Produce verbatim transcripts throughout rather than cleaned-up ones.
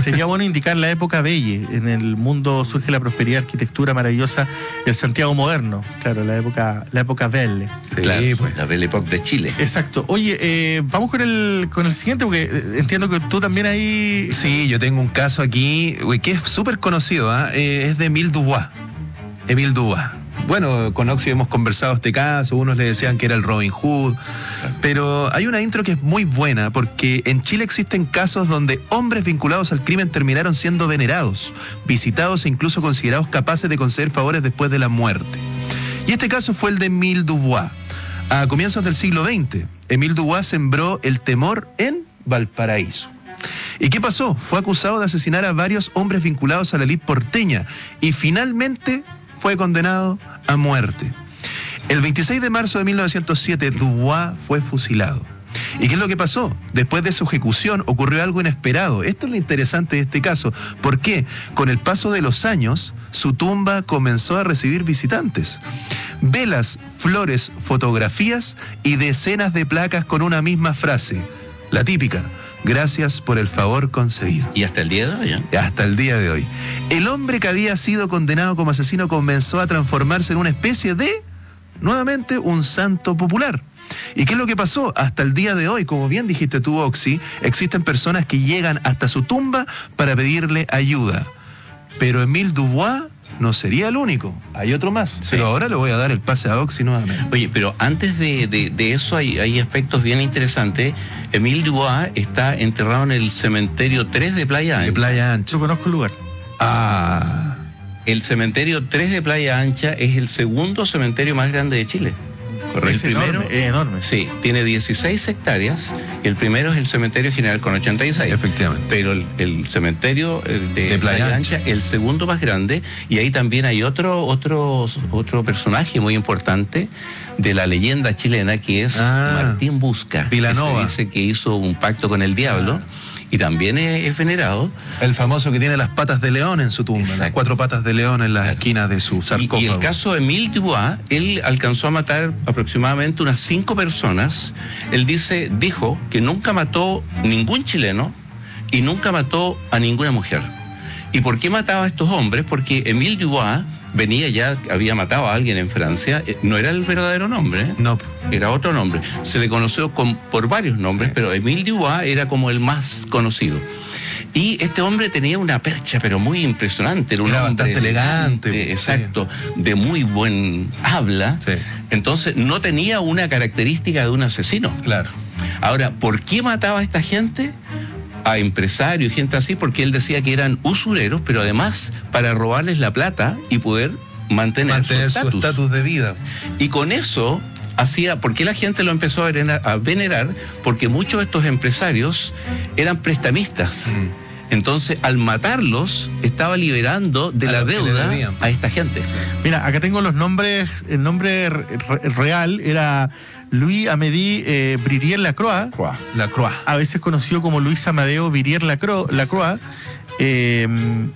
sería bueno indicar la época Belle. En el mundo surge la prosperidad, arquitectura maravillosa, el Santiago moderno. Claro, la época, la época Belle. Sí, claro, pues. La Belle Époque de Chile. Exacto. Oye, eh, vamos con el, con el siguiente, porque entiendo que tú también ahí... Sí, yo tengo un caso aquí que es súper conocido, ¿eh? Eh, es de Émile Dubois. Émile Dubois. Bueno, con Oxy hemos conversado este caso, unos le decían que era el Robin Hood, pero hay una intro que es muy buena, porque en Chile existen casos donde hombres vinculados al crimen terminaron siendo venerados, visitados e incluso considerados capaces de conceder favores después de la muerte. Y este caso fue el de Émile Dubois. A comienzos del siglo veinte, Émile Dubois sembró el temor en Valparaíso. ¿Y qué pasó? Fue acusado de asesinar a varios hombres vinculados a la élite porteña y finalmente fue condenado a muerte. El veintiséis de marzo de mil novecientos siete, Dubois fue fusilado. ¿Y qué es lo que pasó? Después de su ejecución ocurrió algo inesperado. Esto es lo interesante de este caso. ¿Por qué? Con el paso de los años, su tumba comenzó a recibir visitantes. Velas, flores, fotografías y decenas de placas con una misma frase. La típica: gracias por el favor concedido. ¿Y hasta el día de hoy? ¿eh? Hasta el día de hoy. El hombre que había sido condenado como asesino comenzó a transformarse en una especie de, nuevamente, un santo popular. ¿Y qué es lo que pasó? Hasta el día de hoy, como bien dijiste tú, Oxy, existen personas que llegan hasta su tumba para pedirle ayuda. Pero Émile Dubois no sería el único, hay otro más. Sí. Pero ahora le voy a dar el pase a Oxy nuevamente. Oye, pero antes de, de, de eso hay, hay aspectos bien interesantes. Émile Dubois está enterrado en el cementerio tres de Playa Ancha. De Playa Ancha. Yo conozco el lugar. Ah. El cementerio tres de Playa Ancha es el segundo cementerio más grande de Chile. Correcto. El primero, es enorme. Sí, tiene dieciséis hectáreas y el primero es el cementerio general con ochenta y seis. Efectivamente. Pero el, el cementerio de, de Playa, Playa Ancha, el segundo más grande, y ahí también hay otro, otro, otro personaje muy importante de la leyenda chilena que es ah, Martín Busca. Vilanova. Que se dice que hizo un pacto con el diablo. Ah. Y también es, es venerado. El famoso que tiene las patas de león en su tumba. Exacto. Las cuatro patas de león en las esquinas de su sarcófago. Y, y el caso de Émile Dubois, él alcanzó a matar aproximadamente unas cinco personas. Él dice, dijo que nunca mató ningún chileno y nunca mató a ninguna mujer. ¿Y por qué mataba a estos hombres? Porque Émile Dubois venía ya, había matado a alguien en Francia, no era el verdadero nombre, ¿eh? No. Era otro nombre. Se le conoció con, por varios nombres, sí. Pero Émile Dubois era como el más conocido. Y este hombre tenía una percha, pero muy impresionante. Era un era hombre bastante elegante. De, exacto, sí. De muy buen habla. Sí. Entonces no tenía una característica de un asesino. Claro. Ahora, ¿por qué mataba a esta gente? A empresarios y gente así, porque él decía que eran usureros, pero además para robarles la plata y poder mantener, mantener su estatus de vida. Y con eso hacía, ¿por qué la gente lo empezó a venerar? A venerar? Porque muchos de estos empresarios eran prestamistas. Mm. Entonces, al matarlos, estaba liberando de a la deuda a esta gente. Mira, acá tengo los nombres, el nombre re- real era Louis Amédée eh, Brière Lacroix, Lacroix, a veces conocido como Luis Amadeo Brière Lacroix, Lacroix eh,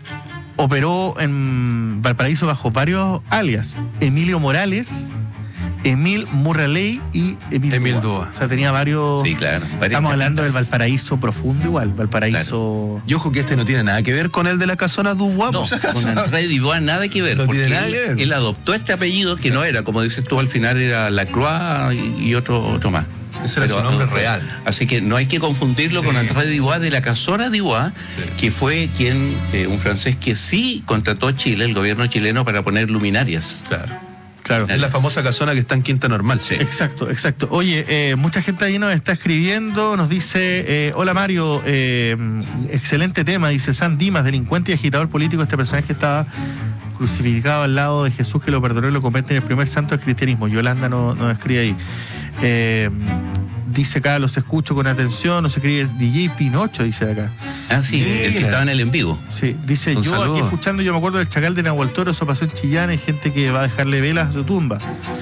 operó en Valparaíso bajo varios alias: Emilio Morales, Émile Murraley y Émile Dubois. O sea, tenía varios. Sí, claro. Estamos hablando del Valparaíso profundo igual, Valparaíso. Claro. Y ojo que este no tiene nada que ver con el de la casona Dubois. No, por si con André Dubois nada que ver. No porque tiene nada él, que ver. Él adoptó este apellido que no era, como dices tú, al final era Lacroix y, y otro, otro más. Ese era su nombre no, real. Así que no hay que confundirlo sí. con André Dubois de la casona Dubois, sí. que fue quien, eh, un francés que sí contrató a Chile, el gobierno chileno, para poner luminarias. Claro. Claro. Es la famosa casona que está en Quinta Normal. Sí. Exacto, exacto. Oye, eh, mucha gente ahí nos está escribiendo, nos dice, eh, hola Mario, eh, excelente tema, dice San Dimas, delincuente y agitador político. Este personaje estaba crucificado al lado de Jesús, que lo perdonó y lo convierte en el primer santo del cristianismo. Yolanda nos no escribe ahí. Eh, dice acá, los escucho con atención, nos escribe D J Pinocho, dice acá. Ah, sí, eh, el que estaba en el en vivo. Sí, dice, un yo saludo. Aquí escuchando, yo me acuerdo del Chacal de Nahuel Toro, eso pasó en Chillán, hay gente que va a dejarle velas a su tumba.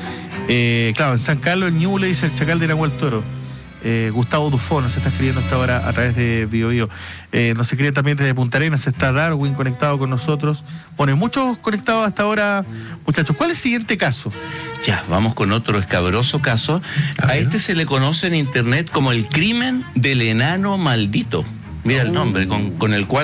Eh, claro, en San Carlos, en Ñuble, dice el Chacal de Nahuel Toro. Eh, Gustavo Dufo nos está escribiendo hasta ahora a través de Bio Bio. Eh, nos escribe también desde Punta Arenas, está Darwin conectado con nosotros. Pone muchos conectados hasta ahora. Muchachos, ¿cuál es el siguiente caso? Ya, vamos con otro escabroso caso. A, a este se le conoce en internet como el crimen del enano maldito. Mira uh. el nombre con, con el cual